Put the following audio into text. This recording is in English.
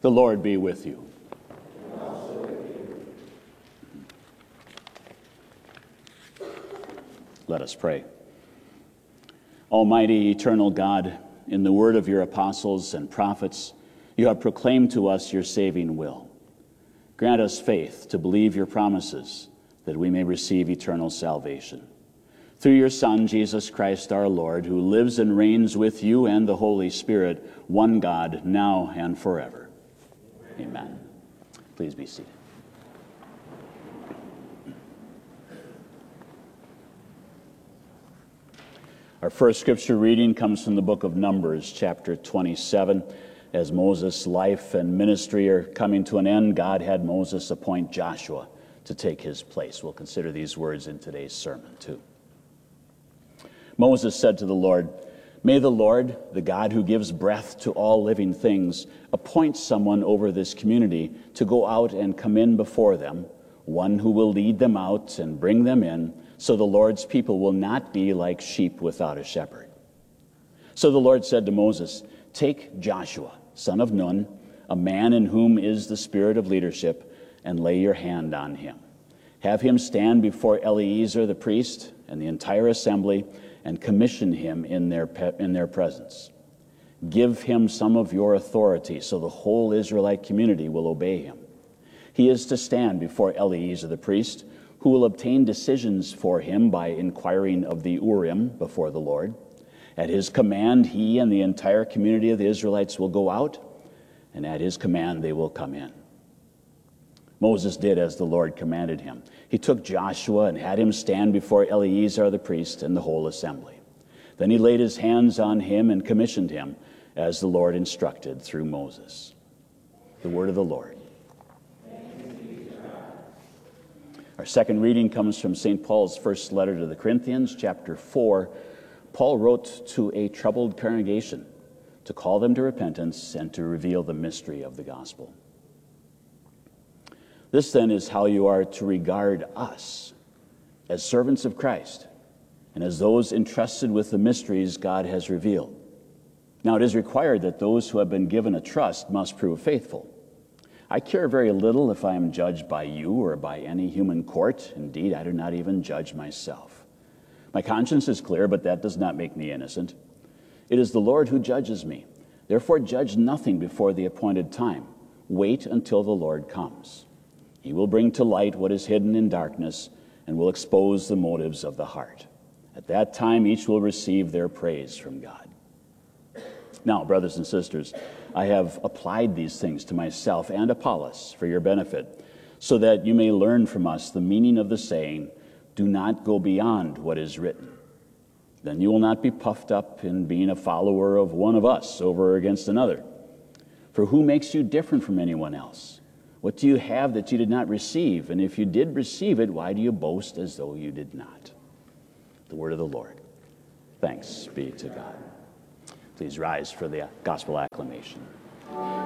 The Lord be with you. Let us pray. Almighty, eternal God, in the word of your apostles and prophets, you have proclaimed to us your saving will. Grant us faith to believe your promises, that we may receive eternal salvation. Through your Son, Jesus Christ our Lord, who lives and reigns with you and the Holy Spirit, one God, now and forever. Amen. Please be seated. Our first scripture reading comes from the book of Numbers, chapter 27. As Moses' life and ministry are coming to an end, God had Moses appoint Joshua to take his place. We'll consider these words in today's sermon, too. Moses said to the Lord, "May the Lord, the God who gives breath to all living things, appoint someone over this community to go out and come in before them, one who will lead them out and bring them in, so the Lord's people will not be like sheep without a shepherd." So the Lord said to Moses, "Take Joshua, son of Nun, a man in whom is the spirit of leadership, and lay your hand on him. Have him stand before Eleazar the priest and the entire assembly, and commission him in their presence. Give him some of your authority, so the whole Israelite community will obey him. He is to stand before Eleazar the priest, who will obtain decisions for him by inquiring of the Urim before the Lord. At his command, he and the entire community of the Israelites will go out, and at his command they will come in." Moses did as the Lord commanded him. He took Joshua and had him stand before Eleazar the priest and the whole assembly. Then he laid his hands on him and commissioned him, as the Lord instructed through Moses. The word of the Lord. Our second reading comes from St. Paul's first letter to the Corinthians, chapter 4. Paul wrote to a troubled congregation to call them to repentance and to reveal the mystery of the gospel. This then is how you are to regard us, as servants of Christ, and as those entrusted with the mysteries God has revealed. Now it is required that those who have been given a trust must prove faithful. I care very little if I am judged by you or by any human court. Indeed, I do not even judge myself. My conscience is clear, but that does not make me innocent. It is the Lord who judges me. Therefore, judge nothing before the appointed time. Wait until the Lord comes. He will bring to light what is hidden in darkness and will expose the motives of the heart. At that time, each will receive their praise from God. Now, brothers and sisters, I have applied these things to myself and Apollos for your benefit, so that you may learn from us the meaning of the saying, "Do not go beyond what is written." Then you will not be puffed up in being a follower of one of us over against another. For who makes you different from anyone else? What do you have that you did not receive? And if you did receive it, why do you boast as though you did not? The word of the Lord. Thanks be to God. Please rise for the gospel acclamation.